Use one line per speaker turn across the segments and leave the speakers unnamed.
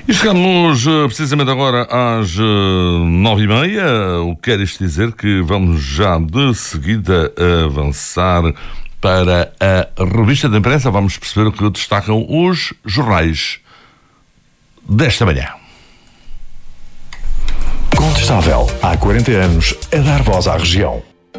E chegamos precisamente agora às 9h30. O que quer isto dizer que vamos já de seguida avançar para a revista de imprensa. Vamos perceber o que destacam os jornais desta manhã.
Contestável, há 40 anos, a dar voz à região.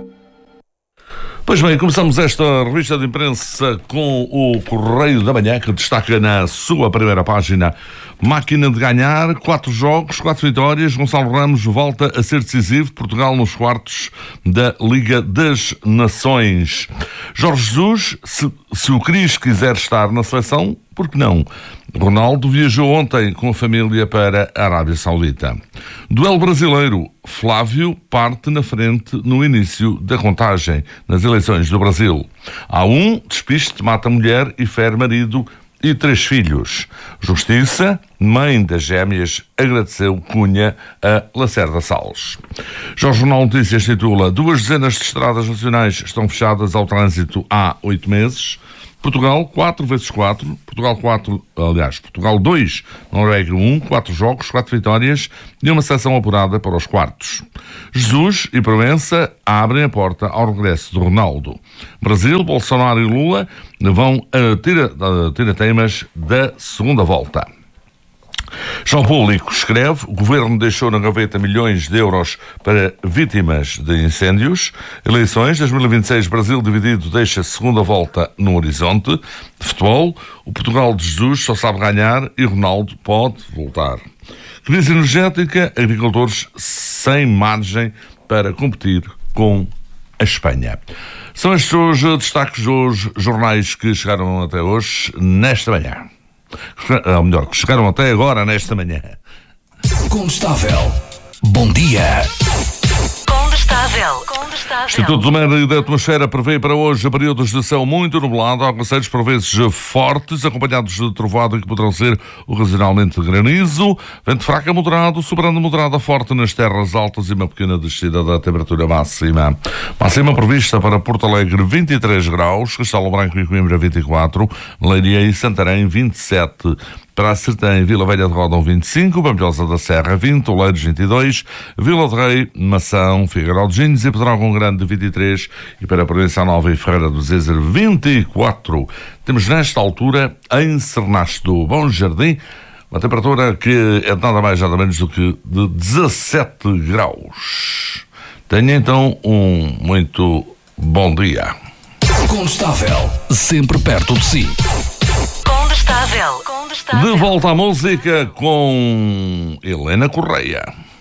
Pois bem, começamos esta revista de imprensa com o Correio da Manhã, que destaca na sua primeira página: máquina de ganhar, 4 jogos, 4 vitórias, Gonçalo Ramos volta a ser decisivo, Portugal nos quartos da Liga das Nações. Jorge Jesus, se o Cris quiser estar na seleção, por que não? Ronaldo viajou ontem com a família para a Arábia Saudita. Duelo brasileiro, Flávio parte na frente no início da contagem nas eleições do Brasil. Há despiste, mata mulher e fere marido e 3 filhos. Justiça, mãe das gêmeas, agradeceu Cunha a Lacerda Salles. Jornal Notícias titula: 2 dezenas de estradas nacionais estão fechadas ao trânsito há 8 meses. Portugal 4x4, Portugal 2, Noruega 1, 4 jogos, 4 vitórias e uma seleção apurada para os quartos. Jesus e Proença abrem a porta ao regresso de Ronaldo. Brasil, Bolsonaro e Lula vão a tirateimas da segunda volta. João Público escreve: o governo deixou na gaveta milhões de euros para vítimas de incêndios. Eleições 2026, Brasil dividido deixa segunda volta no horizonte. Futebol, o Portugal de Jesus só sabe ganhar e Ronaldo pode voltar. Crise energética, agricultores sem margem para competir com a Espanha. São estes os destaques dos jornais que chegaram até hoje, nesta manhã. Ou melhor, que chegaram até agora, nesta manhã.
Contestável, bom dia.
Contestável.
Instituto do Mar e da Atmosfera prevê para hoje períodos de céu muito nublado, aguaceiros por vezes fortes, acompanhados de trovoada que poderão ser ocasionalmente granizo, vento fraco a moderado, sobrando moderado a forte nas terras altas e uma pequena descida da temperatura máxima. Máxima prevista para Porto Alegre 23 graus, Castelo Branco e Coimbra 24, Leiria e Santarém 27. Para a Sertã e Vila Velha de Ródão 25, Pampilhosa da Serra 20, Oleiros 22, Vila de Rei, Mação, Figueiró de Gines e Pedrógão Grande 23 e para Provença Nova e Ferreira do Zezer 24. Temos nesta altura em Cernaste do Bom Jardim uma temperatura que é nada mais nada menos do que de 17 graus. Tenha então um muito bom dia.
Contestável, sempre perto de si.
Contestável.
De volta à música com Helena Correia.